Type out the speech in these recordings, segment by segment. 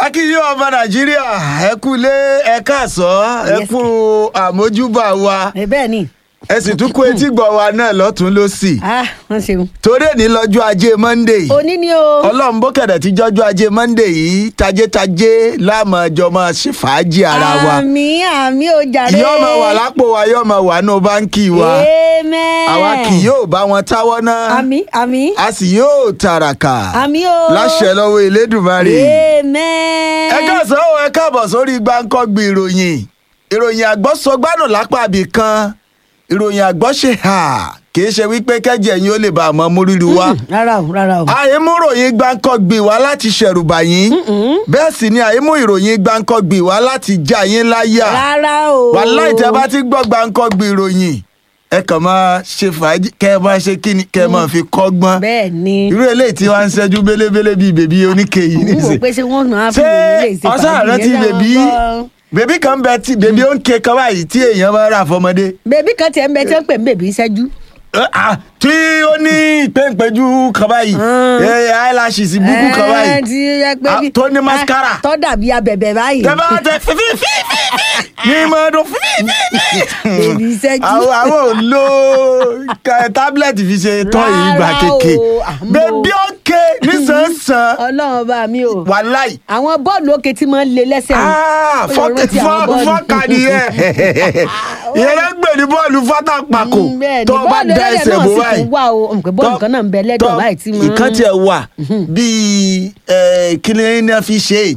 akíyí ọmọ nàìjíríà ẹ kú lé ẹ káàsán ẹ kú àmójúbà wa bẹ́ẹ̀ ni. ẹ sì tún kó etí gbọ́ wa náà lọ́tún lọ́sì. wọ́n ṣeun. torí ní lọ́jọ́ ajé monday. òní ni o. ọlọ́run bó kẹ̀dẹ̀ tí jọ́jọ́ ajé monday yìí tajétajé láàmú ọjọ́ máa ṣe fàájì ara wa. àmì ò jàre. yóò máa wà lápò wa yóò máa wà nù báńkì wa. amen. àwa kì yóò bá wọn táwọ́ náà. àmì. a sì yóò tàràkà. àmì o. láṣẹ lọ́wọ́ elédùmarè. amen. ẹ káàsán o ẹ káàbọ̀ sórí gbáǹkọ́gbì ìròyìn àgbọ́sọgbánù lápá ibì kan ìròyìn àgbọ́ṣe kìí ṣe wípé kẹ́jẹ̀ yín ó lè bá àmọ́ múrírí wá. rárá o. àìmú ìròyìn gbáǹkọ́gbì wá láti ṣẹ̀rùbà yín bẹ́ẹ̀ sì ni àìmú ìròyìn gbáǹkọ́gbì wá láti já yín láyà. rárá o. wàláhì tẹ́ bá ti gbọ́ gbáǹkọ́gbì ìròyìn ẹ kàn máa ṣe fàájì kẹ́ ẹ máa ṣe kíni kẹ́ ẹ máa fi kọ́gbọ́n. bẹ́ẹ̀ ni. irú eléyìí tí wọ́n ń ṣẹ́jú bélébélé bíi bèbí oníke yìí n kò pé ṣé wọ́n máa fi lè ṣe ọ̀sán àrántí bèbí kan bẹ tí bèbí ó ń ké kan báyìí tí èèyàn máa rà fọmọdé. bèbí kan tiẹ̀ ń bẹ tí wọ́n pè ń bèbí ṣẹ́jú. tí ó ní ìpéǹpéjú kan báyìí eyelashes búkú kan báyìí tó ní mascara. tó dàbí abẹ̀bẹ̀ báyìí. tẹ́bá tẹ fífífífí ní mọ́ọ́dún fífífí. bèbí ṣẹ́jú. àwọn ò lo tábìlẹ̀tì fi ṣe tọ́ ìgbà kéke. bèbí ó ké nísànsán. ọlọ́run bá mi o. wàláì. àwọn bọ́ọ̀lù òkè tí máa ń le lẹ́sẹ̀ fọ́ọ̀kà nìyẹn ìyẹn ló ń gbè ní bọ́ọ̀lù fátàpàkò tó bá da ẹsẹ̀ bó báyìí bọ́ọ̀lù kan náà ń bẹ lẹ́dọ̀ báyìí tí mo. ìkan tiẹ̀ wà bíi kíni ní a fi ṣe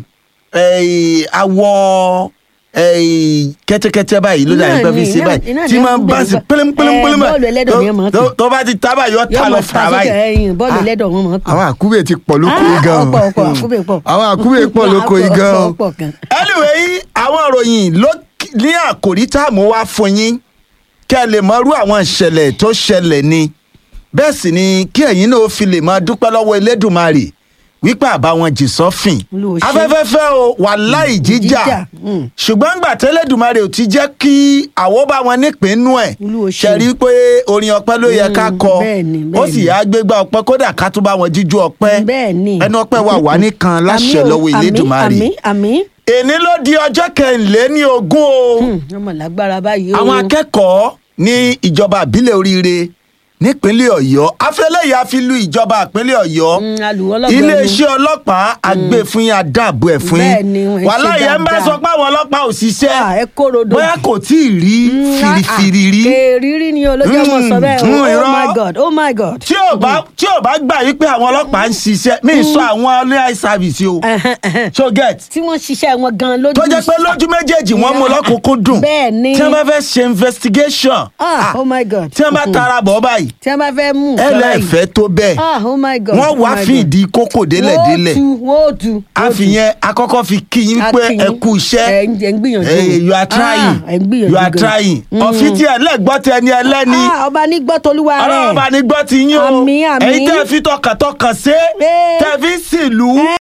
awọ kẹ́tẹ́kẹ́tẹ́ báyìí ló dà nípa fi ṣe báyìí tí máa ń bá sí pélépélépélé bọ́ọ̀lù ẹlẹ́dọ̀ ni wọ́n máa ń tẹ̀. tó bá ti tá báyìí yóò ta lọ fà báyìí. bọ́ọ̀lù ẹlẹ́dọ̀ wọ́n máa ń tẹ̀. àwọn àkúbè ti pọ̀ lóko yìí gan. àwọn àkúbè pọ̀ lóko yìí gan. anyway àwọn ìròyìn ní àkòrí tá a mú wá fún yín kẹ́ ẹ lè mọrú àwọn ìṣẹ̀lẹ̀ tó ṣẹlẹ̀ ni bẹ́ẹ̀ sì ni kí ẹ̀yin náà fi lè máa dúpẹ́ lọ́wọ́ Elédùmarè wípé àbá wọn jì sọ́fìn afẹ́fẹ́fẹ́ o wàláì jíjà ṣùgbọ́n gbà tẹ́lẹ̀dùmarè ò ti jẹ́ kí àwọ̀ bá wọn nípìnnú ẹ̀ ṣẹ̀rí pé orin ọpẹ́ ló yẹ ká kọ ó sì yá gbégbá ọpẹ́ kódà ká tún bá wọn jíjú ọpẹ́ ẹnu ọpẹ́ wà wá nìkan láṣẹ lọ́wọ́ Elédùmarè èní ló di ọjọ́ kẹrìnléní ogún o ọmọ lágbára báyìí o. àwọn akẹ́kọ̀ọ́ ní ìjọba ìbílẹ̀ Oríire nípínlẹ̀ Ọ̀yọ́ afẹ́lẹ́yà fi lu ìjọba ìpínlẹ̀ Ọ̀yọ́ iléeṣẹ́ ọlọ́pàá àgbẹ̀ fún yín adáàbò ẹ̀ fún yín wàhálà yẹn ń bá sọ pé àwọn ọlọ́pàá ò ṣiṣẹ́ bóyá kò tí ì rí firifiri rí. kèrìírí ni olójú ọmọ sọ bẹ́ẹ̀ oh my god. tí ò bá gbà yí pé àwọn ọlọ́pàá ń ṣiṣẹ́ mi sọ àwọn ní eye service o so get. tí wọ́n ṣiṣẹ́ wọn gan lójú. tó jẹ́ pé lójú méjèèjì wọ́n mú lọ́kùnkún dùn tí wọ́n bá fẹ́ ṣe investigation oh my god. tí wọ́n bá tara bọ̀ báyìí tí a bá fẹ́ mú nǹkan báyìí. ẹlẹ́fẹ̀ẹ́ tó bẹ́ẹ̀. oh my god. wọ́n wá fi ìdí kókò délẹ̀délẹ̀. wọ́n tú. àfihàn akọ́kọ́ fi kí yín pé ẹ kú iṣẹ́. ẹ ń gbìyànjú. you are trying. ẹ ń gbìyànjú. you are trying. ọ̀fíìtì ẹ̀ lẹ́gbọ́ tẹ ẹni ẹlẹ́ni. ọba ní gbọ́ tolúwa rẹ̀. ọlọ́run ọba ní gbọ́ ti yín o. àmín àmín. èyí tẹ́ fi tọkàntọkàn ṣe. tẹ́ fi sílùú.